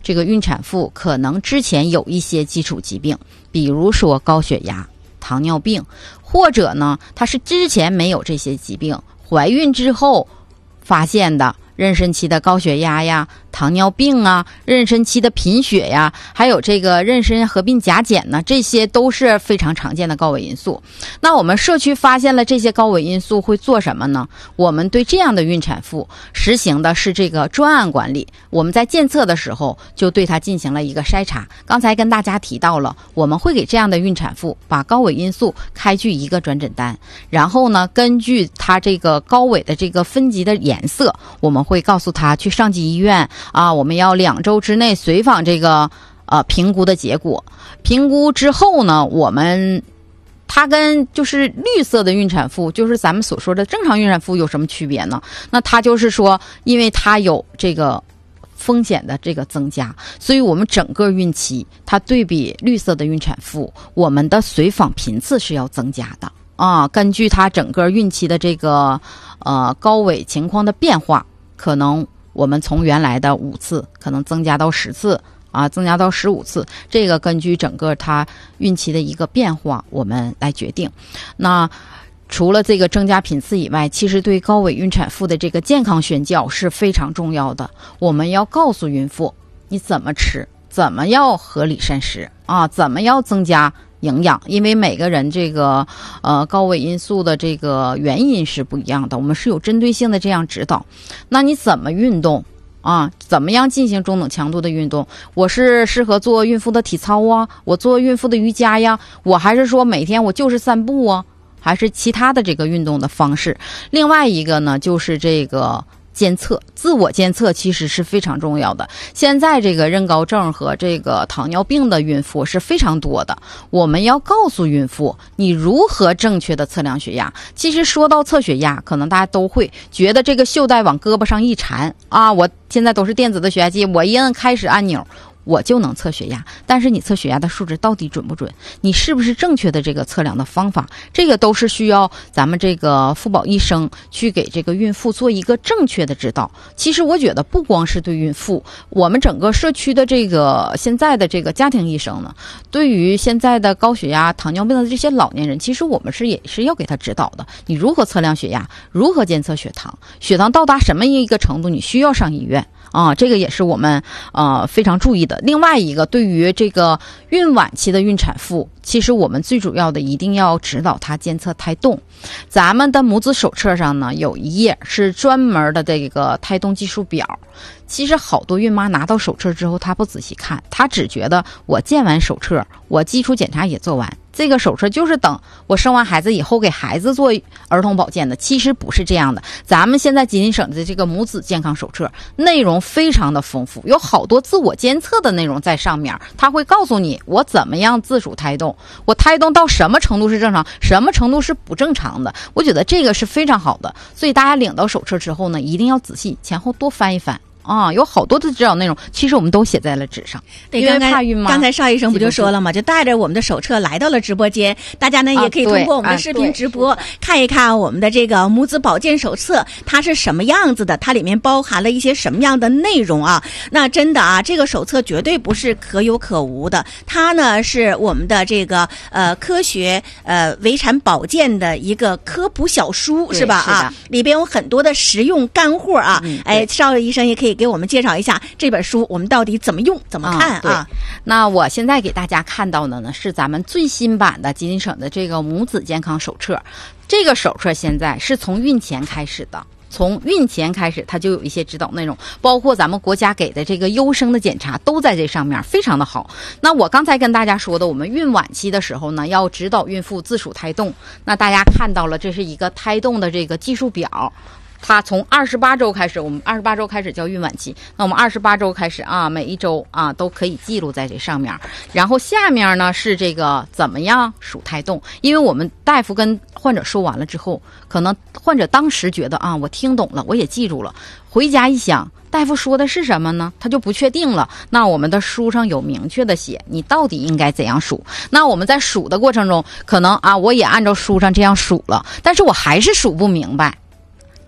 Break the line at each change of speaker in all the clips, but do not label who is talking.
这个孕产妇可能之前有一些基础疾病，比如说高血压、糖尿病，或者呢她是之前没有这些疾病，怀孕之后发现的妊娠期的高血压呀、糖尿病啊、妊娠期的贫血呀，还有这个妊娠合并甲减呢，这些都是非常常见的高危因素。那我们社区发现了这些高危因素会做什么呢？我们对这样的孕产妇实行的是这个专案管理，我们在检测的时候就对她进行了一个筛查。刚才跟大家提到了，我们会给这样的孕产妇把高危因素开具一个转诊单，然后呢根据她这个高危的这个分级的颜色，我们会告诉她去上级医院啊，我们要2周之内随访这个评估的结果。评估之后呢，它跟就是绿色的孕产妇，就是咱们所说的正常孕产妇有什么区别呢？那它就是说，因为它有这个风险的这个增加，所以我们整个孕期它对比绿色的孕产妇，我们的随访频次是要增加的啊。根据它整个孕期的这个高危情况的变化，可能我们从原来的5次可能增加到10次啊，增加到15次，这个根据整个它孕期的一个变化我们来决定。那除了这个增加频次以外，其实对高危孕产妇的这个健康宣教是非常重要的。我们要告诉孕妇你怎么吃，怎么要合理膳食啊，怎么要增加营养，因为每个人这个高危因素的这个原因是不一样的，我们是有针对性的这样指导。那你怎么运动啊？怎么样进行中等强度的运动？我是适合做孕妇的体操啊，我做孕妇的瑜伽呀，我还是说每天我就是散步啊，还是其他的这个运动的方式？另外一个呢，就是这个监测，自我监测其实是非常重要的。现在这个妊高症和这个糖尿病的孕妇是非常多的，我们要告诉孕妇你如何正确的测量血压。其实说到测血压，可能大家都会觉得这个袖带往胳膊上一缠啊，我现在都是电子的血压计，我一摁开始按钮我就能测血压。但是你测血压的数值到底准不准？你是不是正确的这个测量的方法？这个都是需要咱们这个妇保医生去给这个孕妇做一个正确的指导。其实我觉得不光是对孕妇，我们整个社区的这个现在的这个家庭医生呢，对于现在的高血压、糖尿病的这些老年人，其实我们也是要给他指导的。你如何测量血压，如何监测血糖，血糖到达什么一个程度你需要上医院啊，这个也是我们非常注意的。另外一个，对于这个孕晚期的孕产妇，其实我们最主要的一定要指导她监测胎动。咱们的母子手册上呢有一页是专门的这个胎动计数表。其实好多孕妈拿到手册之后，她不仔细看，她只觉得我见完手册，我基础检查也做完，这个手册就是等我生完孩子以后给孩子做儿童保健的。其实不是这样的，咱们现在吉林省的这个母子健康手册内容非常的丰富，有好多自我监测的内容在上面，它会告诉你我怎么样自主胎动，我胎动到什么程度是正常，什么程度是不正常的。我觉得这个是非常好的，所以大家领到手册之后呢，一定要仔细前后多翻一翻啊，有好多的指导内容，其实我们都写在了纸上。
对，刚才邵医生不就说了吗？就带着我们的手册来到了直播间，大家呢也可以通过我们的视频直播看一看我们的这个母子保健手册，它是什么样子的，它里面包含了一些什么样的内容啊？那真的啊，这个手册绝对不是可有可无的，它呢是我们的这个科学围产保健的一个科普小书，是吧？啊，里边有很多的实用干货啊。邵医生也可以给我们介绍一下这本书我们到底怎么用怎么看啊。
那我现在给大家看到的呢是咱们最新版的吉林省的这个母子健康手册。这个手册现在是从孕前开始的，从孕前开始它就有一些指导内容，包括咱们国家给的这个优生的检查都在这上面，非常的好。那我刚才跟大家说的，我们孕晚期的时候呢要指导孕妇自主胎动，那大家看到了这是一个胎动的这个计数表，它从28周开始，我们28周开始叫孕晚期，那我们28周开始啊，每一周啊都可以记录在这上面。然后下面呢是这个怎么样数胎动，因为我们大夫跟患者说完了之后，可能患者当时觉得啊我听懂了，我也记住了，回家一想大夫说的是什么呢，他就不确定了。那我们的书上有明确的写你到底应该怎样数。那我们在数的过程中，可能啊我也按照书上这样数了，但是我还是数不明白，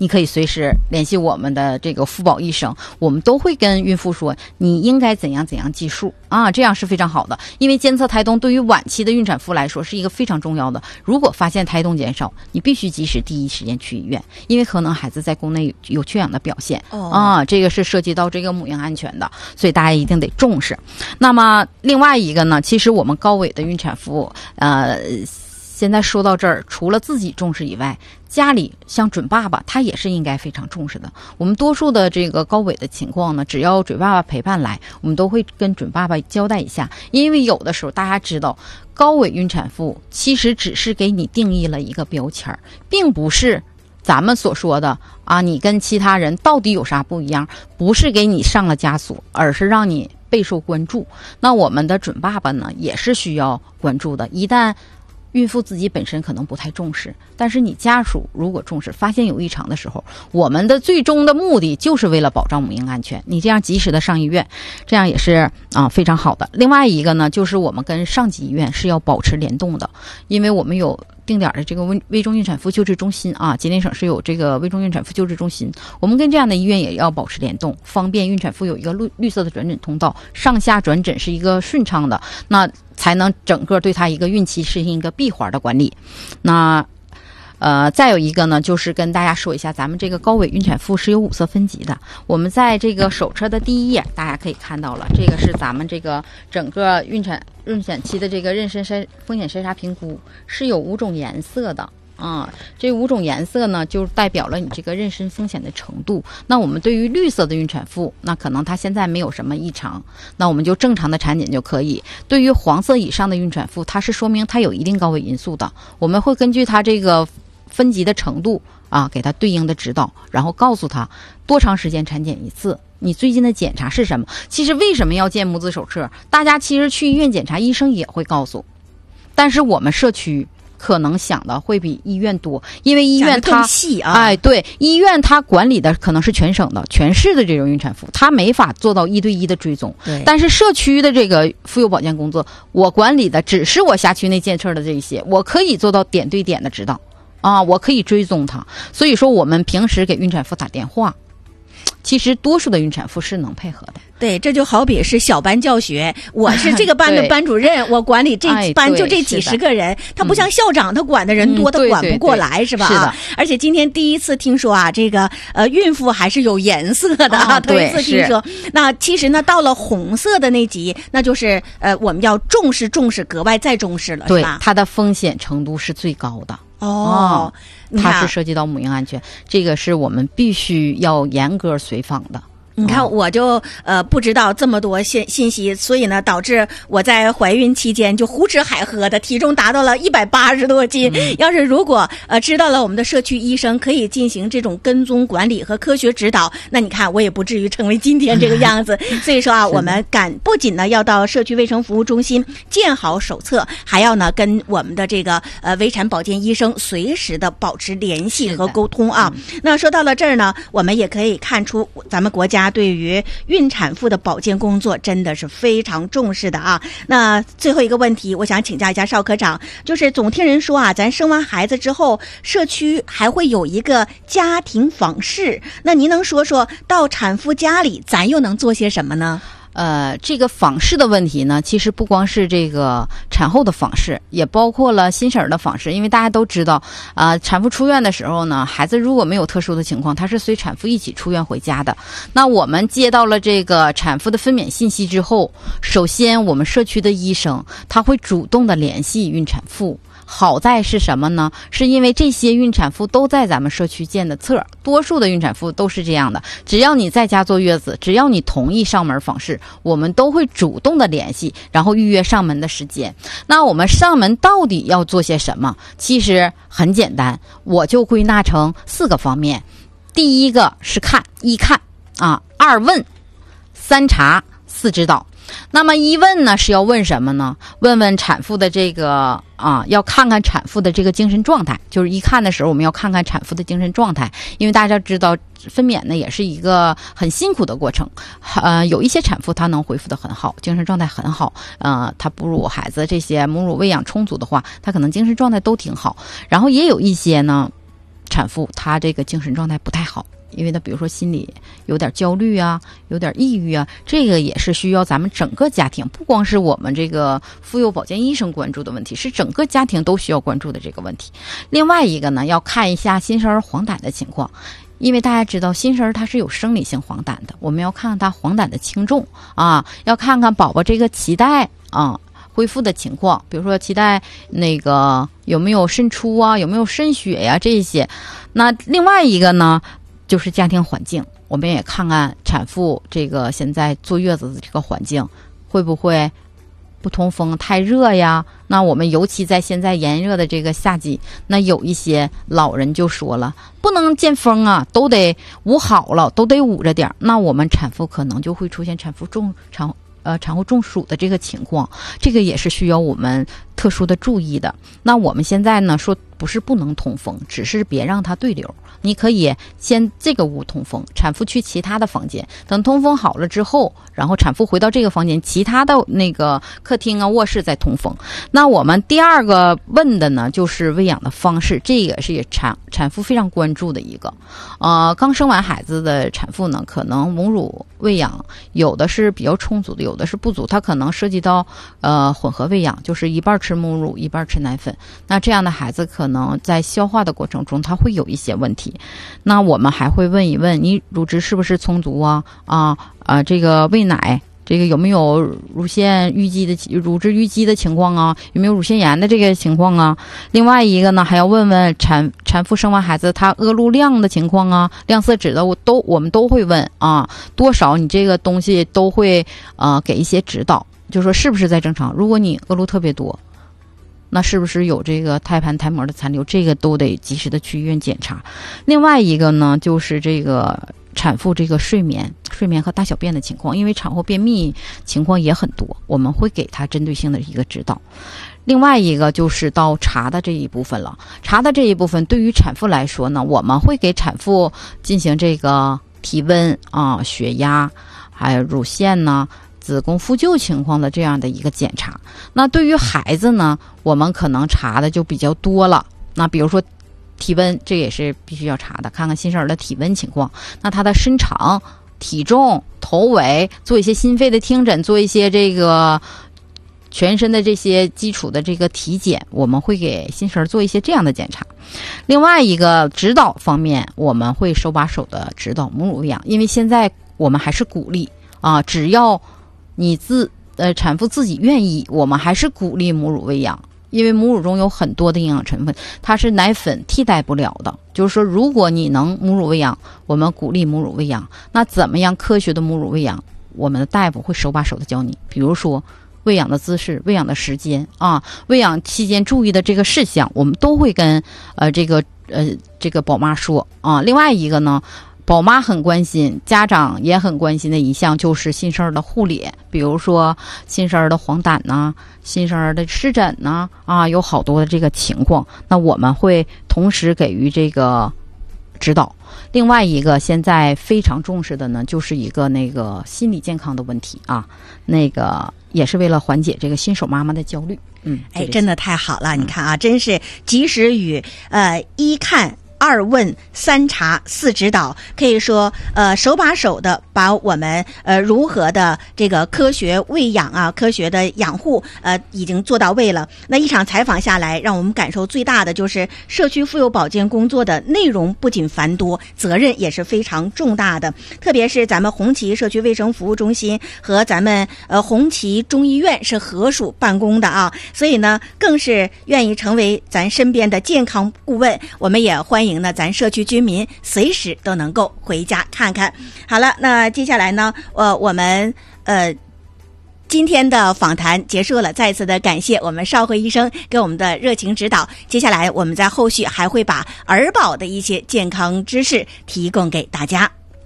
你可以随时联系我们的这个妇保医生，我们都会跟孕妇说你应该怎样怎样计数啊，这样是非常好的。因为监测胎动对于晚期的孕产妇来说是一个非常重要的，如果发现胎动减少，你必须及时第一时间去医院，因为可能孩子在宫内有缺氧的表现这个是涉及到这个母婴安全的，所以大家一定得重视。那么另外一个呢，其实我们高危的孕产妇现在说到这儿，除了自己重视以外，家里像准爸爸他也是应该非常重视的。我们多数的这个高危的情况呢，只要准爸爸陪伴来，我们都会跟准爸爸交代一下。因为有的时候大家知道，高危孕产妇其实只是给你定义了一个标签，并不是咱们所说的你跟其他人到底有啥不一样，不是给你上了枷锁，而是让你备受关注。那我们的准爸爸呢，也是需要关注的。一旦孕妇自己本身可能不太重视，但是你家属如果重视，发现有异常的时候，我们的最终的目的就是为了保障母婴安全。你这样及时的上医院，这样也是非常好的。另外一个呢，就是我们跟上级医院是要保持联动的，因为我们有定点的这个危重孕产妇救治中心吉林省是有这个危重孕产妇救治中心，我们跟这样的医院也要保持联动，方便孕产妇有一个绿色的转诊通道，上下转诊是一个顺畅的，那才能整个对她一个孕期实行一个闭环的管理。那再有一个呢，就是跟大家说一下，咱们这个高危孕产妇是有5色分级的。我们在这个手册的第1页，大家可以看到了，这个是咱们这个整个孕产期的这个妊娠风险筛查评估，是有5种颜色的。这5种颜色呢，就代表了你这个妊娠风险的程度。那我们对于绿色的孕产妇，那可能她现在没有什么异常，那我们就正常的产检就可以。对于黄色以上的孕产妇，它是说明她有一定高危因素的，我们会根据她这个分级的程度给她对应的指导，然后告诉她多长时间产检一次，你最近的检查是什么。其实为什么要建母子手册，大家其实去医院检查，医生也会告诉，但是我们社区可能想的会比医院多，因为医院它
细
对，医院它管理的可能是全省的、全市的这种孕产妇，它没法做到1对1的追踪。但是社区的这个妇幼保健工作，我管理的只是我辖区内监测的这一些，我可以做到点对点的指导我可以追踪它。所以说，我们平时给孕产妇打电话，其实多数的孕产妇是能配合的。
对，这就好比是小班教学，我是这个班的班主任，我管理这班就这几十个人，他不像校长，他管的人多，他管不过来，是吧？
是的。
而且今天第一次听说这个孕妇还是有颜色的头一次听说。那其实呢，到了红色的那级，那就是我们要重视，格外再重视了，是吧？
对，它的风险程度是最高的。它是涉及到母婴安全，这个是我们必须要严格随访的。
你看，我就不知道这么多信息，所以呢，导致我在怀孕期间就胡吃海喝的，体重达到了180多斤。要是如果知道了我们的社区医生可以进行这种跟踪管理和科学指导，那你看我也不至于成为今天这个样子。所以说我们不仅呢要到社区卫生服务中心建好手册，还要呢跟我们的这个危产保健医生随时的保持联系和沟通那说到了这儿呢，我们也可以看出咱们国家对于孕产妇的保健工作真的是非常重视的那最后一个问题，我想请教一下邵科长，就是总听人说咱生完孩子之后，社区还会有一个家庭访视，那您能说说到产妇家里咱又能做些什么呢？
这个访视的问题呢，其实不光是这个产后的访视，也包括了新生儿的访视。因为大家都知道，产妇出院的时候呢，孩子如果没有特殊的情况，他是随产妇一起出院回家的。那我们接到了这个产妇的分娩信息之后，首先我们社区的医生他会主动的联系孕产妇。好在是什么呢？是因为这些孕产妇都在咱们社区建的册，多数的孕产妇都是这样的，只要你在家坐月子，只要你同意上门访视，我们都会主动的联系，然后预约上门的时间。那我们上门到底要做些什么？其实很简单，我就归纳成4个方面。第一个是看，1看2问，3查，4指导。那么1问呢是要问什么呢？问问产妇的这个要看看产妇的这个精神状态。就是1看的时候，我们要看看产妇的精神状态，因为大家知道分娩呢也是一个很辛苦的过程。有一些产妇她能恢复得很好，精神状态很好，她哺乳孩子这些母乳喂养充足的话，她可能精神状态都挺好。然后也有一些呢， 产妇她这个精神状态不太好，因为她比如说心里有点焦虑啊，有点抑郁啊，这个也是需要咱们整个家庭，不光是我们这个妇幼保健医生关注的问题，是整个家庭都需要关注的这个问题。另外一个呢，要看一下新生儿黄疸的情况，因为大家知道新生儿它是有生理性黄疸的，我们要看看它黄疸的轻重啊，要看看宝宝这个脐带啊恢复的情况，比如说脐带那个有没有渗出啊，有没有渗血呀，这些。那另外一个呢，就是家庭环境，我们也看看产妇这个现在坐月子的这个环境会不会不通风太热呀。那我们尤其在现在炎热的这个夏季，那有一些老人就说了，不能见风啊，都得捂好了，都得捂着点。那我们产妇可能就会出现产后中暑的这个情况，这个也是需要我们特殊的注意的。那我们现在呢说不是不能通风，只是别让它对流，你可以先这个屋通风，产妇去其他的房间，等通风好了之后，然后产妇回到这个房间，其他的那个客厅啊卧室再通风。那我们第二个问的呢就是喂养的方式，这个是产妇非常关注的一个刚生完孩子的产妇呢，可能母乳喂养有的是比较充足的，有的是不足，它可能涉及到混合喂养，就是一半吃母乳一半吃奶粉。那这样的孩子可能在消化的过程中他会有一些问题，那我们还会问一问你乳汁是不是充足这个喂奶这个有没有乳汁淤积的情况啊，有没有乳腺炎的这个情况啊。另外一个呢，还要问问产妇生完孩子她恶露量的情况啊，亮色指的我们都会问啊，多少你这个东西都会给一些指导，就说是不是在正常。如果你恶露特别多，那是不是有这个胎盘胎膜的残留，这个都得及时的去医院检查。另外一个呢，就是这个产妇这个睡眠和大小便的情况，因为产后便秘情况也很多，我们会给她针对性的一个指导。另外一个就是到查的这一部分了，查的这一部分对于产妇来说呢，我们会给产妇进行这个体温血压，还有乳腺呢子宫复旧情况的这样的一个检查。那对于孩子呢，我们可能查的就比较多了，那比如说体温，这也是必须要查的，看看新生儿的体温情况，那他的身长体重头围，做一些心肺的听诊，做一些这个全身的这些基础的这个体检，我们会给新生儿做一些这样的检查。另外一个指导方面，我们会手把手的指导母乳喂养，因为现在我们还是鼓励只要你产妇自己愿意，我们还是鼓励母乳喂养，因为母乳中有很多的营养成分，它是奶粉替代不了的。就是说，如果你能母乳喂养，我们鼓励母乳喂养。那怎么样科学的母乳喂养？我们的大夫会手把手的教你，比如说喂养的姿势、喂养的时间喂养期间注意的这个事项，我们都会跟这个宝妈说另外一个呢，宝妈很关心，家长也很关心的一项就是新生儿的护理，比如说新生儿的黄疸呐，新生儿的湿疹呐有好多的这个情况，那我们会同时给予这个指导。另外一个现在非常重视的呢，就是一个那个心理健康的问题那个也是为了缓解这个新手妈妈的焦虑。
真的太好了，你看真是及时雨一看2问3查4指导，可以说手把手的把我们如何的这个科学喂养科学的养护已经做到位了。那一场采访下来，让我们感受最大的就是社区妇幼保健工作的内容不仅繁多，责任也是非常重大的。特别是咱们红旗社区卫生服务中心和咱们红旗中医院是合署办公的所以呢更是愿意成为咱身边的健康顾问。我们也欢迎咱社区居民随时都能够回家看看。好了，那接下来呢我们今天的访谈结束了，再次的感谢我们邵慧医生给我们的热情指导。接下来我们在后续还会把儿保的一些健康知识提供给大家。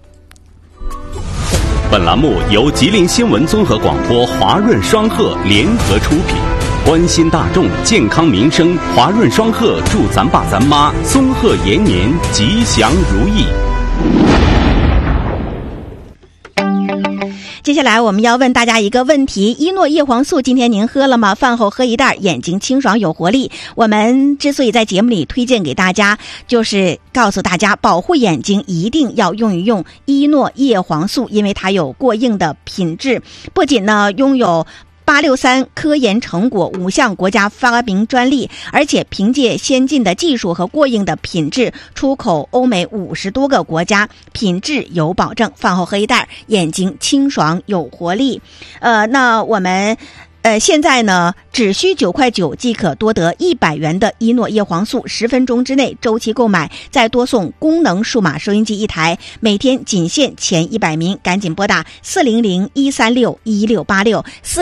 本栏目由吉林新闻综合广播华润双鹤联合出品，关心大众健康民生，华润双鹤祝咱爸咱妈松鹤延年，吉祥如意。
接下来我们要问大家一个问题，依诺叶黄素今天您喝了吗？饭后喝一袋，眼睛清爽有活力。我们之所以在节目里推荐给大家，就是告诉大家保护眼睛一定要用一用依诺叶黄素，因为它有过硬的品质，不仅呢拥有863科研成果，5项国家发明专利，而且凭借先进的技术和过硬的品质，出口欧美50多个国家，品质有保证。饭后喝一袋，眼睛清爽有活力。那我们现在呢，只需9.9块即可多得100元的依诺叶黄素，10分钟之内周期购买，再多送功能数码收音机1台，每天仅限前100名，赶紧拨打400-136-1686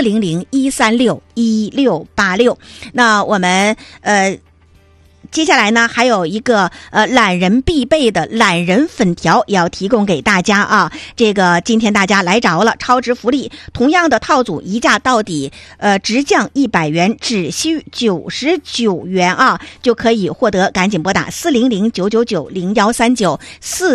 400-136-1686。那我们接下来呢，还有一个懒人必备的懒人粉条也要提供给大家啊。这个今天大家来着了，超值福利，同样的套组一价到底，直降100元，只需99元啊，就可以获得。赶紧拨打400-999-0139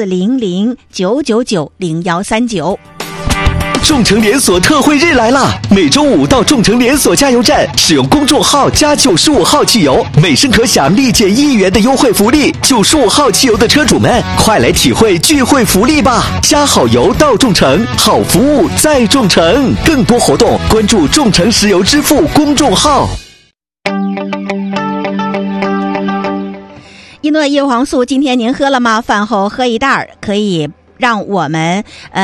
400-999-0139。
众诚连锁特惠日来啦！每周5到众诚连锁加油站使用公众号加95号汽油，每升可享立减1元的优惠福利。95号汽油的车主们，快来体会聚会福利吧！加好油到众诚，好服务在众诚。更多活动关注众诚石油支付公众号。
依诺叶黄素今天您喝了吗？饭后喝一袋，可以让我们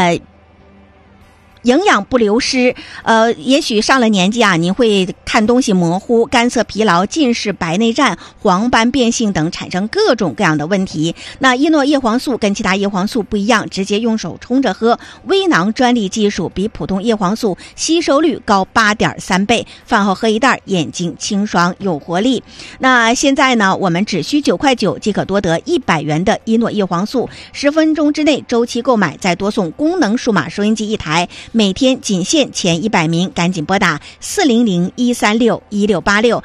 营养不流失。也许上了年纪啊，你会看东西模糊、干涩疲劳、近视、白内障、黄斑变性等产生各种各样的问题。那依诺叶黄素跟其他叶黄素不一样，直接用手冲着喝，微囊专利技术，比普通叶黄素吸收率高8.3倍。饭后喝一袋，眼睛清爽有活力。那现在呢，我们只需9.9块即可多得100元的依诺叶黄素，10分钟之内周期购买，再多送功能数码收音机1台，每天仅限前100名，赶紧拨打400-136-1686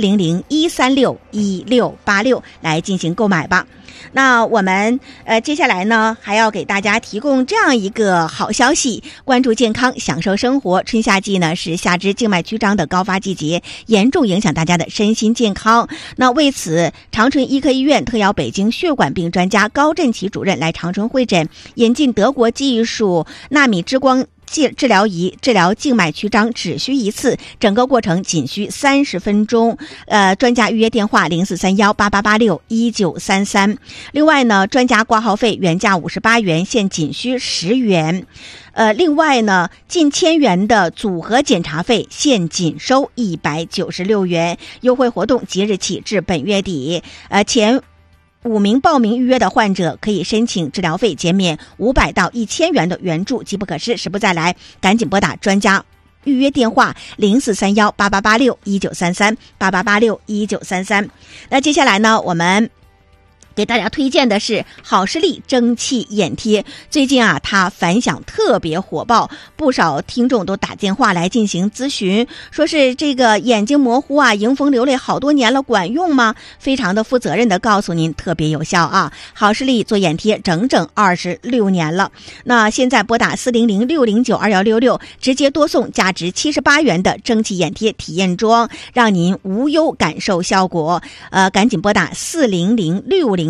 400-136-1686来进行购买吧。那我们接下来呢，还要给大家提供这样一个好消息，关注健康，享受生活。春夏季呢是下肢静脉曲张的高发季节，严重影响大家的身心健康。那为此，长春医科医院特邀北京血管病专家高振奇主任来长春会诊，引进德国技术纳米之光治疗仪治疗静脉曲张，只需1次，整个过程仅需30分钟。专家预约电话043188861933。另外呢，专家挂号费原价58元，现仅需10元。另外呢，近1000元的组合检查费现仅收196元。优惠活动即日起至本月底。前5名报名预约的患者可以申请治疗费减免500到1000元的援助，机不可失，时不再来，赶紧拨打专家预约电话043188861933 88861933。那接下来呢，我们给大家推荐的是好视力蒸汽眼贴。最近啊，它反响特别火爆，不少听众都打电话来进行咨询，说是这个眼睛模糊啊，迎风流泪好多年了，管用吗？非常的负责任的告诉您，特别有效啊！好视力做眼贴整整26年了。那现在拨打400-609-2166，直接多送价值78元的蒸汽眼贴体验装，让您无忧感受效果。赶紧拨打400-609-2166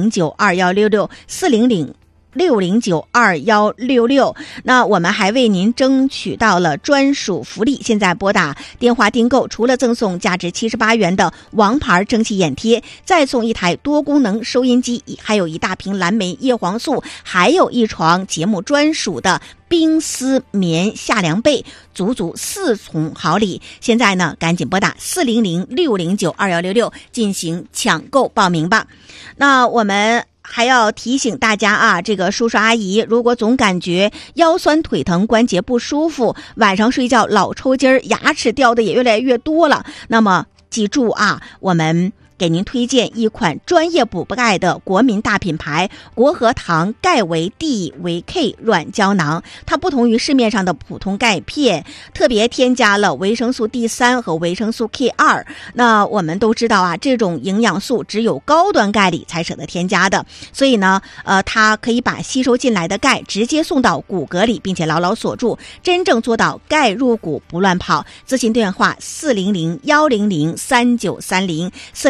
400-609-2166。那我们还为您争取到了专属福利，现在拨打电话订购，除了赠送价值78元的王牌蒸汽眼贴，再送1台多功能收音机，还有1大瓶蓝莓叶黄素，还有1床节目专属的冰丝棉夏凉被，足足4重好礼。现在呢，赶紧拨打400-609-2166进行抢购报名吧。那我们还要提醒大家啊，这个叔叔阿姨如果总感觉腰酸腿疼关节不舒服，晚上睡觉老抽筋儿，牙齿掉的也越来越多了，那么记住啊，我们给您推荐一款专业补钙的国民大品牌国和堂钙维 D 维 K 软胶囊。它不同于市面上的普通钙片，特别添加了维生素 D3 和维生素 K2。那我们都知道啊，这种营养素只有高端钙里才舍得添加的，所以呢它可以把吸收进来的钙直接送到骨骼里，并且牢牢锁住，真正做到钙入骨不乱跑。咨询电话400-100-3930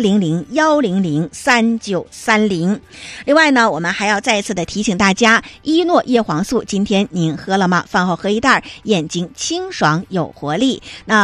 400-100-3930。另外呢，我们还要再一次的提醒大家，伊诺叶黄素今天您喝了吗？饭后喝一袋，眼睛清爽有活力。那